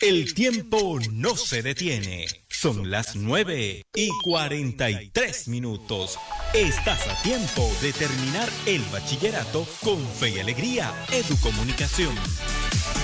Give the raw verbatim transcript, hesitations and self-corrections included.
El tiempo no se detiene. Son las nueve y cuarenta y tres minutos. Estás a tiempo de terminar el bachillerato con fe y alegría. Educomunicación.